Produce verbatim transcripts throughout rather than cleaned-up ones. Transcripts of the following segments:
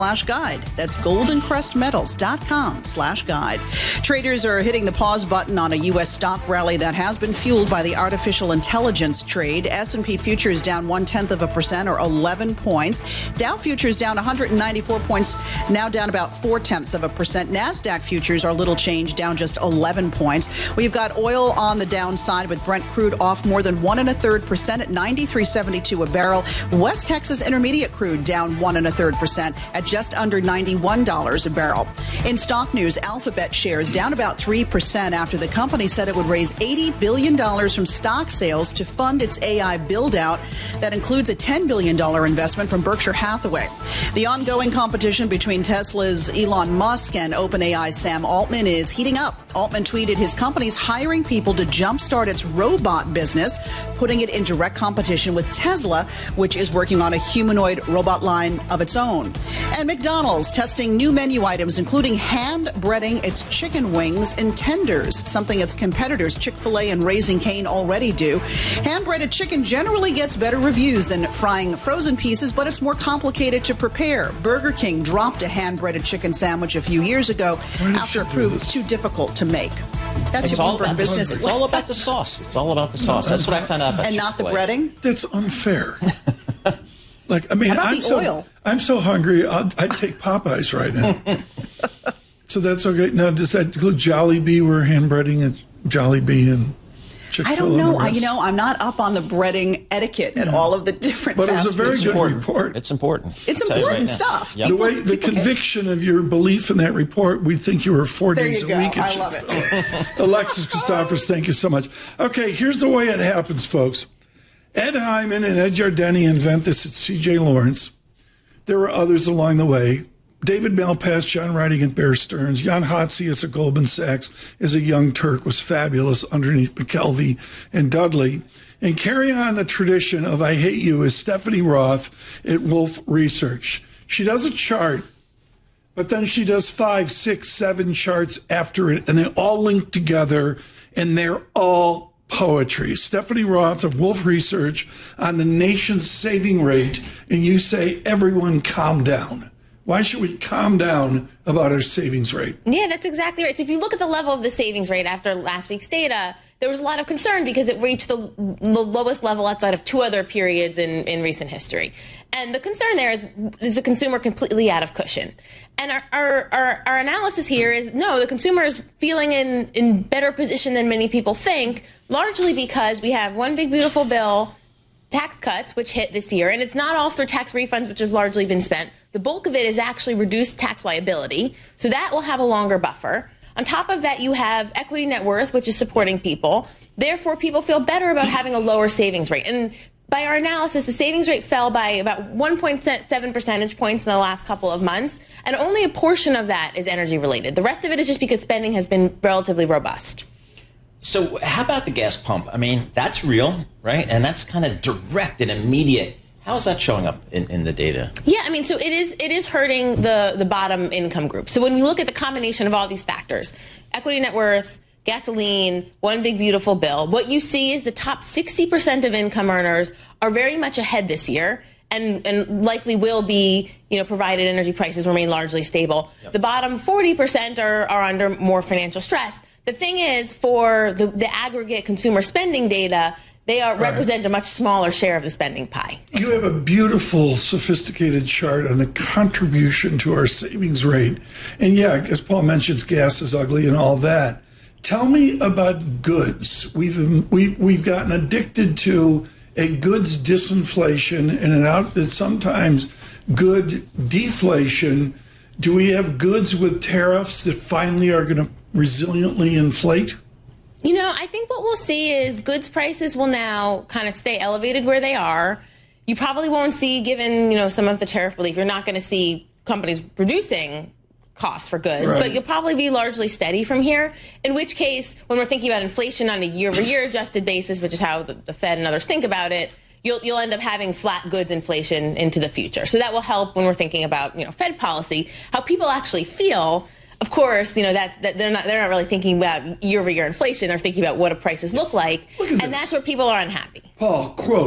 slash guide. That's goldencrestmetals.com slash guide. Traders are hitting the pause button on a U S stock rally that has been fueled by the artificial intelligence trade. S and P futures down one-tenth of a percent or eleven points. Dow futures down one hundred ninety-four points, now down about four-tenths of a percent. NASDAQ futures are little change, down just eleven points. We've got oil on the downside with Brent crude off more than one and a third percent at ninety-three seventy-two a barrel. West Texas Intermediate crude down one and a third percent at just under ninety-one dollars a barrel. In stock news, Alphabet shares down about three percent after the company said it would raise eighty billion dollars from stock sales to fund its A I build-out. That includes a ten billion dollars investment from Berkshire Hathaway. The ongoing competition between Tesla's Elon Musk and OpenAI's Sam Altman is heating up. Altman tweeted his company's hiring people to jumpstart its robot business, putting it in direct competition with Tesla, which is working on a humanoid robot line of its own. And McDonald's testing new menu items, including hand breading its chicken wings in tenders, something its competitors Chick-fil-A and Raising Cane already do. Hand breaded chicken generally gets better reviews than frying frozen pieces, but it's more complicated to prepare. Burger King dropped a hand breaded chicken sandwich a few years ago after it proved too difficult to make. That's it's your all Bloomberg business. It's all about the sauce. It's all about the sauce. That's what I found out about And not the Chick-fil-A. breading? That's unfair. Like, I mean, How about I'm the so oil? I'm so hungry. I'd, I'd take Popeyes right now. So that's okay. Now, does that include Jollibee? We're hand breading at Jollibee and Chick-fil-A. I don't know. and the I, rest? you know, I'm not up on the breading etiquette and Yeah. all of the different But it was fast a very food good chains. report. It's important. It's I'll tell you important right now. stuff. Yep. The way, People- the people care. conviction of your belief in that report, we think you were four There days you a go. week. at I love it. Chick-fil-A. Alexis Christophers, thank you so much. Okay, here's the way it happens, folks. Ed Hyman and Ed Yardeni invent this at C J Lawrence. There were others along the way. David Malpass, John Writing at Bear Stearns, Jan Hatzius at Goldman Sachs as a young Turk was fabulous underneath McKelvey and Dudley. And carrying on the tradition of I Hate You is Stephanie Roth at Wolf Research. She does a chart, but then she does five, six, seven charts after it, and they all link together, and they're all poetry. Stephanie Roth of Wolf Research on the nation's saving rate, and you say, everyone calm down. Why should we calm down about our savings rate? Yeah, that's exactly right. So if you look at the level of the savings rate after last week's data, there was a lot of concern because it reached the, the lowest level outside of two other periods in, in recent history. And the concern there is, is the consumer completely out of cushion? And our, our, our, our analysis here is, no, the consumer is feeling in, in better position than many people think, largely because we have one big, beautiful bill, tax cuts, which hit this year, and it's not all through tax refunds, which has largely been spent. The bulk of it is actually reduced tax liability, so that will have a longer buffer. On top of that, you have equity net worth, which is supporting people. Therefore, people feel better about having a lower savings rate. And by our analysis, the savings rate fell by about one point seven percentage points in the last couple of months, and only a portion of that is energy related. The rest of it is just because spending has been relatively robust. So how about the gas pump? I mean, that's real, right? And that's kind of direct and immediate. How is that showing up in, in the data? Yeah, I mean, so it is it is hurting the, the bottom income group. So when we look at the combination of all these factors, equity net worth, gasoline, one big beautiful bill, what you see is the top sixty percent of income earners are very much ahead this year and, and likely will be, you know, provided energy prices remain largely stable. Yep. The bottom forty percent are, are under more financial stress. The thing is, for the, the aggregate consumer spending data, they are, represent a much smaller share of the spending pie. You have a beautiful, sophisticated chart on the contribution to our savings rate. And yeah, as Paul mentions, gas is ugly and all that. Tell me about goods. We've we've, we've gotten addicted to a goods disinflation and an out, sometimes good deflation. Do we have goods with tariffs that finally are going to resiliently inflate? You know, I think what we'll see is goods prices will now kind of stay elevated where they are. You probably won't see, given, you know, some of the tariff relief, you're not going to see companies reducing costs for goods, right. But you'll probably be largely steady from here, in which case, when we're thinking about inflation on a year-over-year adjusted basis, which is how the, the Fed and others think about it, you'll you'll end up having flat goods inflation into the future. So that will help when we're thinking about, you know, Fed policy, how people actually feel. Of course, you know, that, that they're not they're not really thinking about year-over-year inflation. They're thinking about what do prices look like, look and this. that's where people are unhappy. Paul, quote,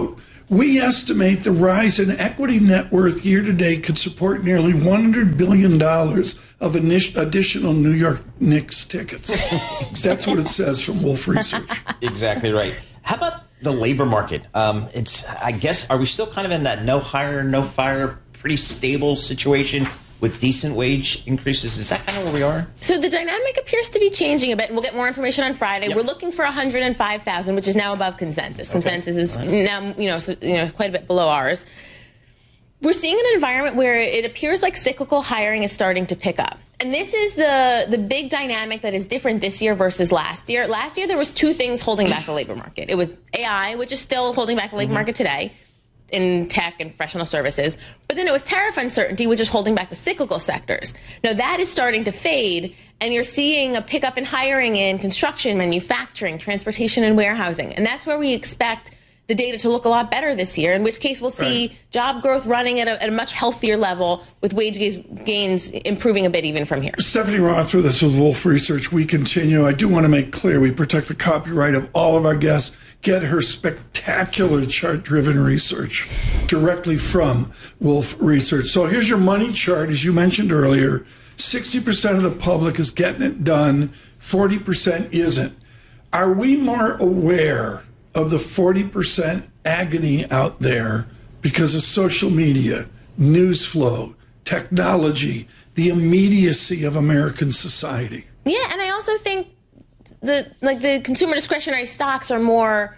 We estimate the rise in equity net worth year to date could support nearly one hundred billion dollars of additional New York Knicks tickets. That's what it says from Wolf Research. Exactly right. How about the labor market? Um, it's, I guess, are we still kind of in that no hire, no fire, pretty stable situation with decent wage increases? Is that kind of where we are? So the dynamic appears to be changing a bit. We'll get more information on Friday. Yep. We're looking for one hundred five thousand, which is now above consensus. Okay. Consensus is Right. now, you know, so, you know, quite a bit below ours. We're seeing an environment where it appears like cyclical hiring is starting to pick up. And this is the, the big dynamic that is different this year versus last year. Last year, there was two things holding back the labor market. It was A I, which is still holding back the labor mm-hmm. market today in tech and professional services. But then it was tariff uncertainty, which is holding back the cyclical sectors. Now, that is starting to fade, and you're seeing a pickup in hiring in construction, manufacturing, transportation, and warehousing. And that's where we expect the data to look a lot better this year, in which case we'll see right. job growth running at a, at a much healthier level, with wage gains improving a bit even from here. Stephanie Roth with us with Wolf Research. We continue. I do want to make clear we protect the copyright of all of our guests. Get her spectacular chart-driven research directly from Wolf Research. So here's your money chart. As you mentioned earlier, sixty percent of the public is getting it done, forty percent isn't. Are we more aware of the forty percent agony out there because of social media, news flow, technology, the immediacy of American society? Yeah, and I also think the like the consumer discretionary stocks are more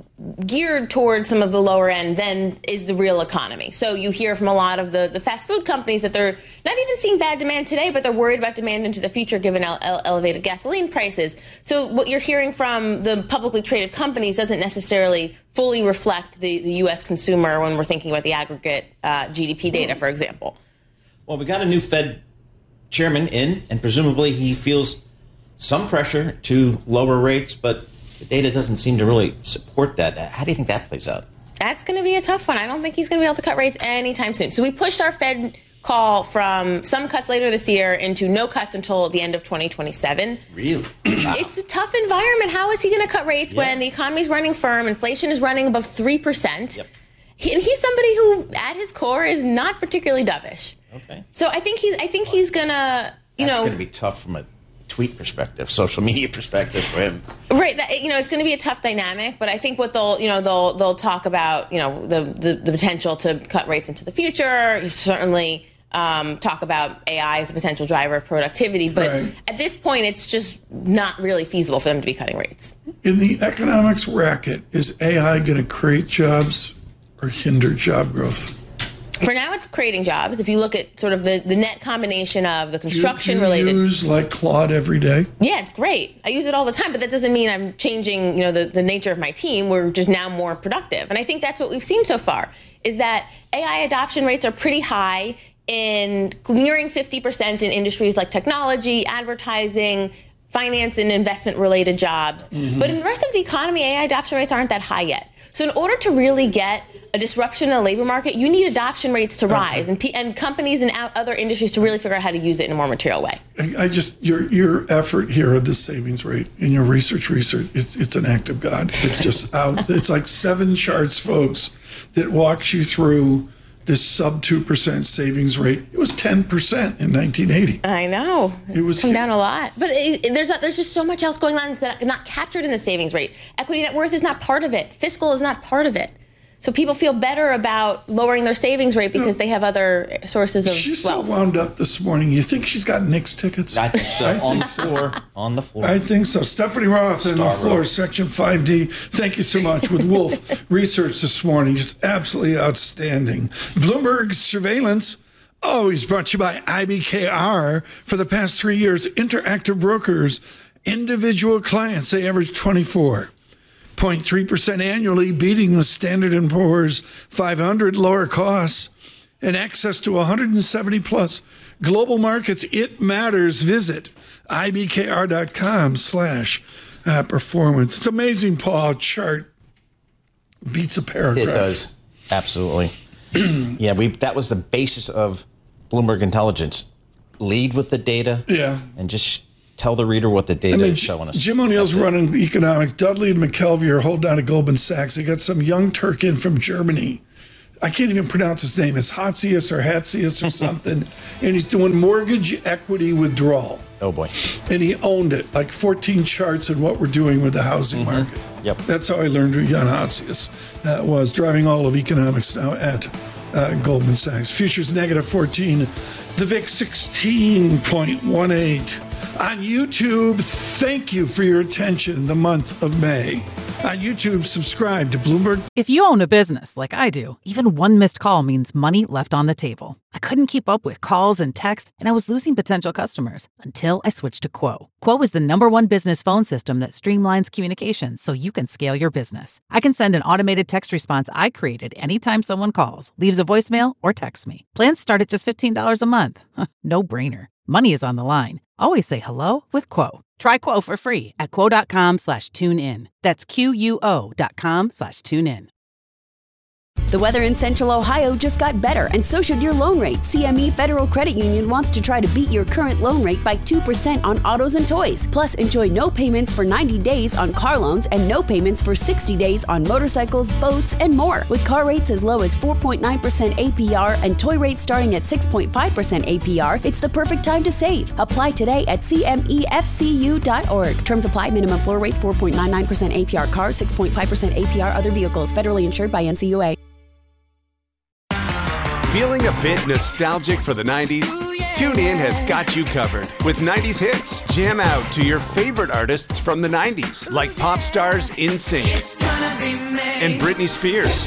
geared towards some of the lower end than is the real economy. So you hear from a lot of the, the fast food companies that they're not even seeing bad demand today, but they're worried about demand into the future given ele- elevated gasoline prices. So what you're hearing from the publicly traded companies doesn't necessarily fully reflect the, the U S consumer when we're thinking about the aggregate uh, G D P data, for example. Well, we got a new Fed chairman in, and presumably he feels some pressure to lower rates, but the data doesn't seem to really support that. How do you think that plays out? That's going to be a tough one. I don't think he's going to be able to cut rates anytime soon. So we pushed our Fed call from some cuts later this year into no cuts until the end of twenty twenty-seven. Really? Wow. It's a tough environment. How is he going to cut rates yeah. when the economy is running firm, inflation is running above three percent? Yep. He, and he's somebody who, at his core, is not particularly dovish. Okay. So I think he's. I think he's going to, you That's know, going to be tough from a tweet perspective, social media perspective for him. Right. That, you know, it's going to be a tough dynamic, but I think what they'll, you know, they'll they'll talk about, you know, the the, the potential to cut rates into the future. You certainly um, talk about A I as a potential driver of productivity, but right. at this point, it's just not really feasible for them to be cutting rates. In the economics racket, is A I going to create jobs or hinder job growth? For now, it's creating jobs. If you look at sort of the, the net combination of the construction do you, do you related. use like Claude every day? Yeah, it's great. I use it all the time, but that doesn't mean I'm changing, you know, the, the nature of my team. We're just now more productive. And I think that's what we've seen so far, is that A I adoption rates are pretty high in nearing fifty percent in industries like technology, advertising, finance and investment related jobs. Mm-hmm. But in the rest of the economy, A I adoption rates aren't that high yet. So in order to really get a disruption in the labor market, you need adoption rates to rise, okay. and, p- and companies and out other industries to really figure out how to use it in a more material way. I, I just, your your effort here at the savings rate in your research research, it's, it's an act of God. It's just out. It's like seven charts, folks, that walks you through this sub two percent savings rate. It was ten percent in nineteen eighty. I know. It's it was come down a lot. But it, it, there's not, there's just so much else going on that's not captured in the savings rate. Equity net worth is not part of it. Fiscal is not part of it. So people feel better about lowering their savings rate because they have other sources of she's wealth. So wound up this morning. You think she's got Knicks tickets? I think so. I on think the floor. So. On the floor. I think so. Stephanie Roth on the floor, Roth. Section five D. Thank you so much with Wolf Research this morning. Just absolutely outstanding. Bloomberg Surveillance, always brought to you by I B K R. For the past three years, Interactive Brokers, individual clients, they average twenty-four. zero point three percent annually, beating the Standard and Poor's five hundred, lower costs, and access to one hundred seventy plus global markets. It matters. Visit ibkr.com slash performance. It's amazing, Paul. Chart beats a paragraph. It does. Absolutely. yeah, we that was the basis of Bloomberg Intelligence. Lead with the data. Yeah. And just tell the reader what the data I mean, is showing us. Jim O'Neill's That's running economics. Dudley and McKelvey are holding down at Goldman Sachs. They got some young Turk in from Germany. I can't even pronounce his name. It's Hatzius or Hatzius or something. And he's doing mortgage equity withdrawal. Oh, boy. And he owned it, like fourteen charts in what we're doing with the housing mm-hmm. market. Yep. That's how I learned who Jan Hatzius uh, was, driving all of economics now at uh, Goldman Sachs. Futures negative fourteen. The V I X sixteen point one eight. On YouTube, thank you for your attention the month of May. On YouTube, subscribe to Bloomberg. If you own a business like I do, even one missed call means money left on the table. I couldn't keep up with calls and texts, and I was losing potential customers until I switched to Quo. Quo is the number one business phone system that streamlines communications so you can scale your business. I can send an automated text response I created anytime someone calls, leaves a voicemail, or texts me. Plans start at just fifteen dollars a month. No brainer. Money is on the line. Always say hello with Quo. Try Quo for free at quo.com slash tune in. That's Q-U-O dot com slash tune in. The weather in Central Ohio just got better, and so should your loan rate. C M E Federal Credit Union wants to try to beat your current loan rate by two percent on autos and toys. Plus, enjoy no payments for ninety days on car loans and no payments for sixty days on motorcycles, boats, and more. With car rates as low as four point nine percent A P R and toy rates starting at six point five percent A P R, it's the perfect time to save. Apply today at C M E F C U dot org. Terms apply. Minimum floor rates four point nine nine percent A P R cars, six point five percent A P R other vehicles. Federally insured by N C U A. Feeling a bit nostalgic for the nineties? TuneIn has got you covered with nineties hits. Jam out to your favorite artists from the nineties, like pop stars NSYNC and Britney Spears,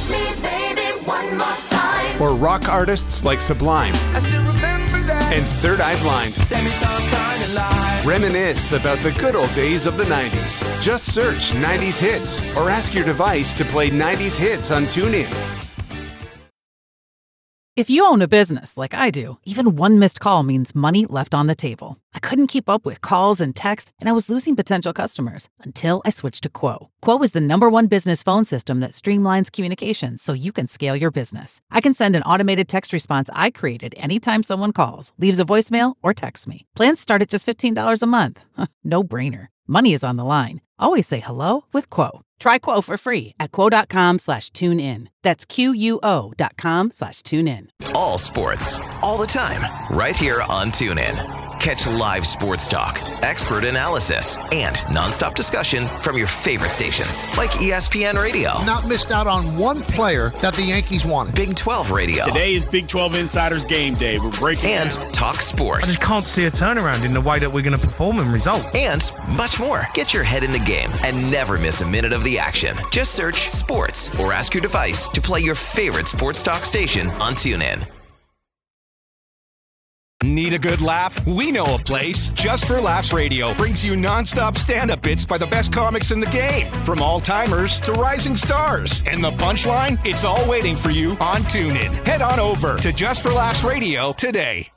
or rock artists like Sublime and Third Eye Blind. Reminisce about the good old days of the nineties. Just search nineties hits or ask your device to play nineties hits on TuneIn. If you own a business like I do, even one missed call means money left on the table. I couldn't keep up with calls and texts, and I was losing potential customers until I switched to Quo. Quo is the number one business phone system that streamlines communications so you can scale your business. I can send an automated text response I created anytime someone calls, leaves a voicemail, or texts me. Plans start at just fifteen dollars a month. No brainer. Money is on the line. Always say hello with Quo. Try Quo for free at quo.com slash tune in. That's Q-U-O dot com slash tune in. All sports, all the time, right here on TuneIn. Catch live sports talk, expert analysis, and nonstop discussion from your favorite stations, like E S P N Radio. Not missed out on one player that the Yankees wanted. Big twelve Radio. Today is Big twelve Insiders Game Day. We're breaking And down. Talk sports. I just can't see a turnaround in the way that we're going to perform and result. And much more. Get your head in the game and never miss a minute of the action. Just search sports or ask your device to play your favorite sports talk station on TuneIn. Need a good laugh? We know a place. Just for Laughs Radio brings you nonstop stand-up bits by the best comics in the game, from all-timers to rising stars. And the punchline? It's all waiting for you on TuneIn. Head on over to Just for Laughs Radio today.